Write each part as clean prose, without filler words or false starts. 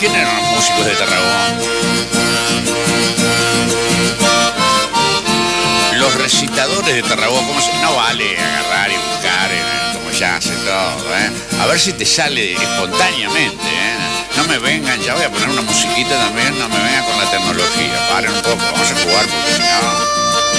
¿Quién eran los músicos de Tarragón? Los recitadores de Tarragón. No vale agarrar y buscar como ya hace todo, ¿eh? A ver si te sale espontáneamente, ¿eh? No me vengan, ya voy a poner una musiquita también, no me vengan con la tecnología. Paren un poco, vamos a jugar porque si no...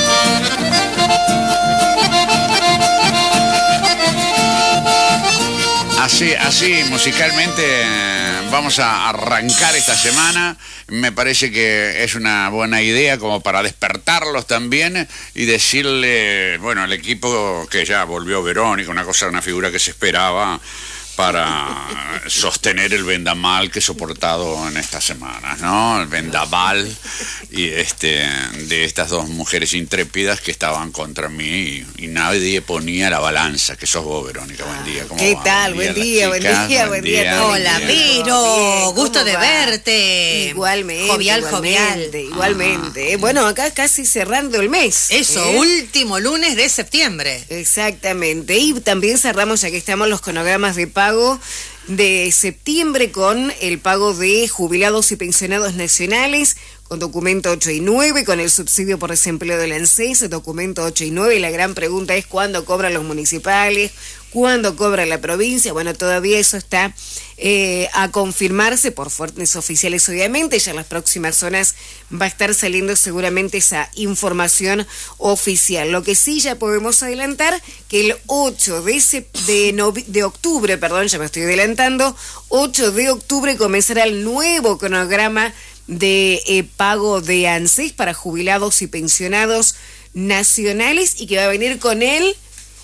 Así musicalmente vamos a arrancar esta semana. Me parece que es una buena idea como para despertarlos también y decirle, bueno, al equipo que ya volvió Verónica, una figura que se esperaba para sostener el vendaval que he soportado en estas semanas, ¿no? El vendaval y de estas dos mujeres intrépidas que estaban contra mí y nadie ponía la balanza, que sos vos, Verónica. Buen día. ¿Cómo ¿Qué va? tal? Buen día. Hola, Vero, gusto de verte. Igualmente. Jovial. Igualmente. Bueno, acá casi cerrando el mes. Eso, último lunes de septiembre. Exactamente. Y también cerramos, ya que estamos, los cronogramas de pago de septiembre con el pago de jubilados y pensionados nacionales con documento 8 y 9, con el subsidio por desempleo del ANSES, documento 8 y 9. La gran pregunta es cuándo cobran los municipales, cuándo cobra la provincia. Bueno, todavía eso está a confirmarse por fuentes oficiales, obviamente. Ya en las próximas horas va a estar saliendo seguramente esa información oficial. Lo que sí ya podemos adelantar que el 8 de octubre, ya me estoy adelantando, 8 de octubre comenzará el nuevo cronograma de pago de ANSES para jubilados y pensionados nacionales y que va a venir con el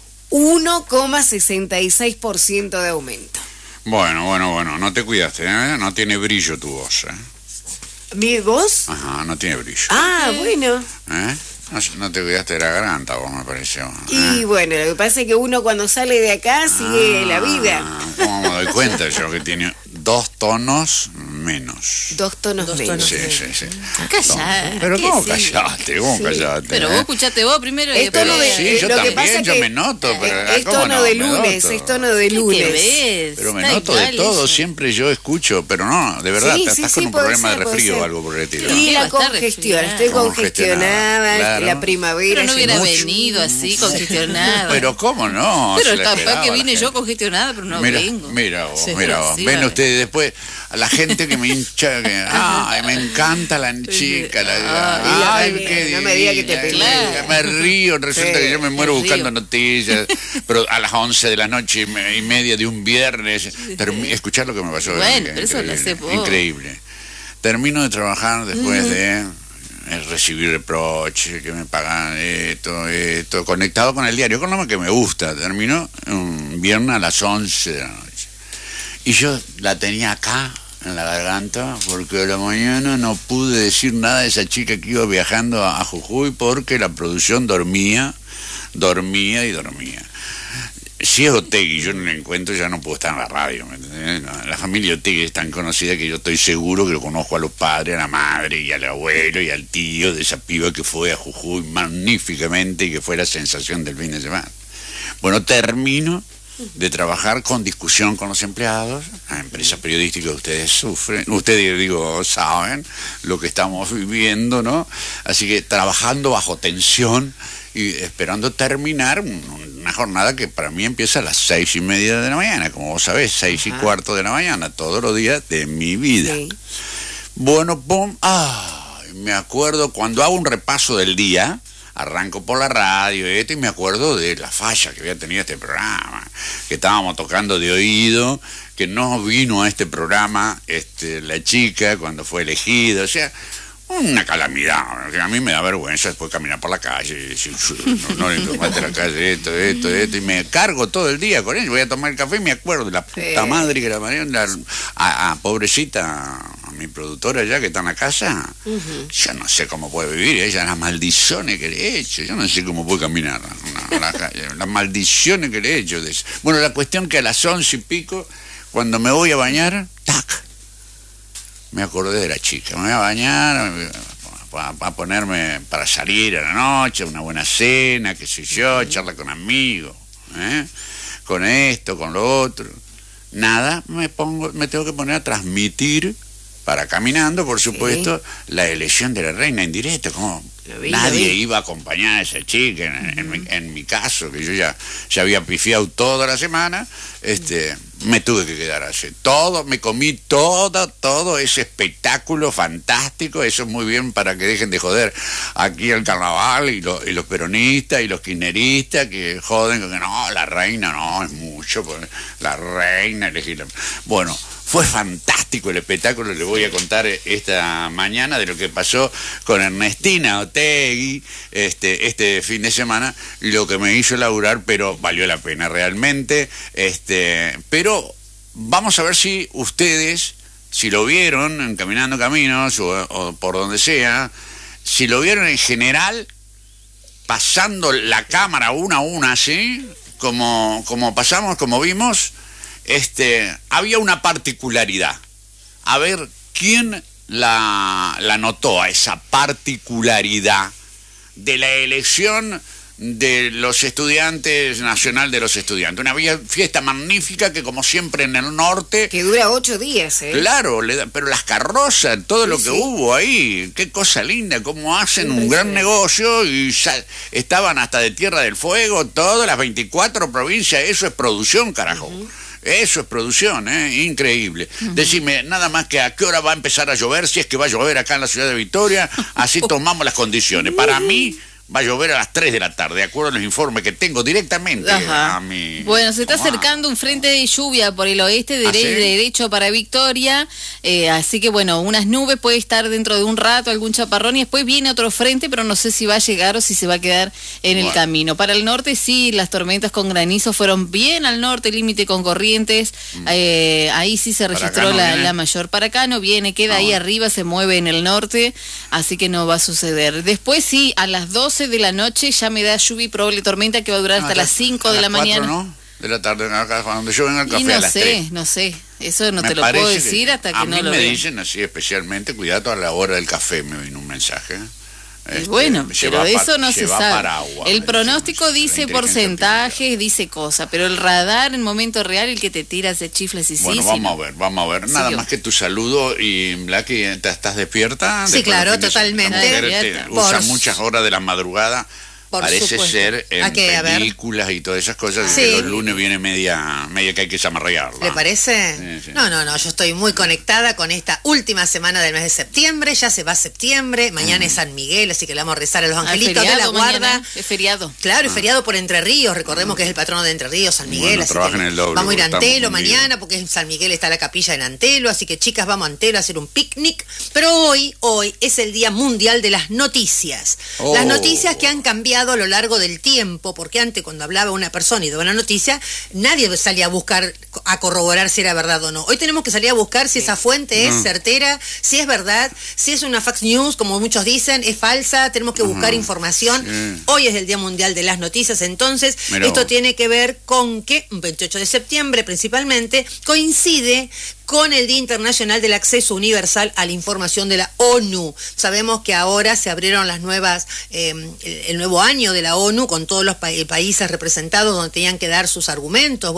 1,66% de aumento. Bueno, no te cuidaste, ¿eh? No tiene brillo tu voz, ¿eh? ¿Mi voz? Ajá, no tiene brillo. Ah, bueno. ¿Eh? No te cuidaste de la garganta, vos me pareció. Y bueno, lo que pasa es que uno cuando sale de acá sigue la vida. ¿Cómo me doy cuenta yo que tiene 2 tonos menos? 2 tonos menos. Sí. Callate. Pero ¿cómo callaste? ¿Cómo callaste? Pero vos escuchaste vos primero y después... Sí, yo también, yo me noto. Pero es tono de lunes, es tono de lunes. Pero me noto de todo, siempre yo escucho, pero no, de verdad, estás con un problema de resfrío o algo por el estilo. Y la congestión, estoy congestionada, claro. La primavera. Pero no hubiera venido así, congestionada. Pero ¿cómo no? Pero capaz que vine yo congestionada, pero no vengo. Mira vos. Ven ustedes después, a la gente que me hincha, me encanta la chica. No me diga que te peleas. Me río, resulta que yo me muero buscando noticias, pero a las 11 de la noche y media de un viernes, escuchar lo que me pasó. Bueno, pero eso lo sé vos. Increíble. Termino de trabajar después de recibir reproches, que me pagan esto, conectado con el diario, con lo que me gusta. Terminó un viernes a las 11 de la noche. Y yo la tenía acá, en la garganta, porque a la mañana no pude decir nada de esa chica que iba viajando a Jujuy, porque la producción dormía. Si es Otegui, yo no la encuentro, ya no puedo estar en la radio, ¿me entendés? No, la familia Otegui es tan conocida que yo estoy seguro que lo conozco a los padres, a la madre y al abuelo y al tío de esa piba que fue a Jujuy magníficamente y que fue la sensación del fin de semana. Bueno, termino de trabajar con discusión con los empleados, la empresa periodística ustedes saben lo que estamos viviendo, ¿no? Así que trabajando bajo tensión y esperando terminar una jornada que para mí empieza a las 6:30 de la mañana, como vos sabés, 6:15 de la mañana, todos los días de mi vida. Sí. Bueno, me acuerdo cuando hago un repaso del día, arranco por la radio y me acuerdo de la falla que había tenido este programa, que estábamos tocando de oído, que no vino a este programa la chica cuando fue elegida, o sea, una calamidad. A mí me da vergüenza después caminar por la calle, no le tomaste la calle, esto, y me cargo todo el día con ello. Voy a tomar el café y me acuerdo de la puta madre que la manera, pobrecita, a mi productora ya que está en la casa, yo no sé cómo puede vivir, ella, las maldiciones que le he hecho, yo no sé cómo puede caminar a la calle, las maldiciones que le he hecho. Bueno, la cuestión que a las 11 y pico, cuando me voy a bañar, ¡tac! Me acordé de la chica, me voy a bañar, a ponerme para salir a la noche, una buena cena, qué sé yo, charla con amigos, con esto, con lo otro. Nada, me tengo que poner a transmitir para Caminando, por supuesto, la elección de la reina en directo, como nadie iba a acompañar a esa chica, en mi caso, que yo ya había pifiado toda la semana, me tuve que quedar así. Me comí todo ese espectáculo fantástico. Eso es muy bien para que dejen de joder aquí el carnaval y los peronistas y los kirchneristas que joden, que no, la reina no, es mucho, pues, la reina elegir. Bueno, fue fantástico el espectáculo. Le voy a contar esta mañana de lo que pasó con Ernestina Otegui este fin de semana, lo que me hizo laburar, pero valió la pena realmente. Pero vamos a ver si ustedes, si lo vieron en Caminando Caminos o por donde sea, si lo vieron en general, pasando la cámara una a una, ¿sí? Como pasamos, como vimos. Había una particularidad. A ver, ¿quién la notó a esa particularidad de la elección de los estudiantes, nacional de los estudiantes? Una fiesta magnífica que, como siempre en el norte, que dura 8 días, ¿eh? Claro, pero las carrozas, todo lo que hubo ahí, qué cosa linda, cómo hacen un gran negocio, y estaban hasta de Tierra del Fuego, todas las 24 provincias. Eso es producción, carajo. Eso es producción, increíble. Decime nada más que a qué hora va a empezar a llover, si es que va a llover acá en la ciudad de Victoria, así tomamos las condiciones. Para mí va a llover a las 3 de la tarde, de acuerdo a los informes que tengo directamente a mi... Bueno, se está acercando un frente de lluvia por el oeste, derecho para Victoria, así que bueno, unas nubes, puede estar dentro de un rato algún chaparrón, y después viene otro frente, pero no sé si va a llegar o si se va a quedar en el camino. Para el norte sí, las tormentas con granizo fueron bien al norte, límite con Corrientes, ahí sí se registró la mayor. Para acá no viene, queda ahí arriba, se mueve en el norte, así que no va a suceder. Después sí, a las 12 de la noche ya me da lluvia y probable tormenta que va a durar hasta las 5 de la mañana. 4, ¿no? De la tarde, acá donde yo vengo al café, y no a las 3. No sé, eso no te lo puedo decir hasta que no lo vea. A mí me dicen así especialmente, cuidado a la hora del café, me vino un mensaje. Bueno, pero eso no se sabe. Paraguas, el pronóstico dice porcentajes, dice cosas, pero el radar en momento real, el que te tira se chifla y bueno, vamos a ver. Nada más que tu saludo. Y Blacky, ¿estás despierta? Sí, claro, totalmente. Usa muchas horas de la madrugada. Parece ser en películas y todas esas cosas, que los lunes viene media que hay que zamarrearla. ¿Le parece? Sí. No, yo estoy muy conectada con esta última semana del mes de septiembre. Ya se va septiembre, mañana es San Miguel, así que le vamos a rezar a los angelitos de la guarda. Es feriado. Claro, es feriado por Entre Ríos, recordemos que es el patrono de Entre Ríos, San Miguel. Bueno, así trabajan que el doble, vamos a ir a Antelo mañana, porque en San Miguel está la capilla en Antelo, así que chicas, vamos a Antelo a hacer un picnic. Pero hoy es el Día Mundial de las Noticias. Las noticias que han cambiado a lo largo del tiempo, porque antes, cuando hablaba una persona y daba una noticia, nadie salía a buscar, a corroborar si era verdad o no. Hoy tenemos que salir a buscar si esa fuente es certera, si es verdad, si es una fax news, como muchos dicen, es falsa, tenemos que buscar información. Hoy es el Día Mundial de las Noticias, entonces esto tiene que ver con que un 28 de septiembre principalmente coincide con el Día Internacional del Acceso Universal a la Información de la ONU. Sabemos que ahora se abrieron las nuevas, el nuevo año de la ONU con todos los países representados donde tenían que dar sus argumentos,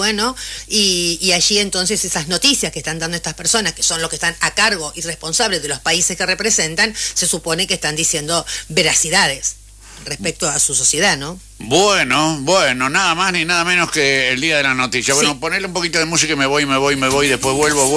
y allí entonces esas noticias que están dando estas personas, que son los que están a cargo y responsables de los países que representan, se supone que están diciendo veracidades respecto a su sociedad, ¿no? Bueno, nada más ni nada menos que el Día de la Noticia. Bueno, ponerle un poquito de música y me voy, después vuelvo.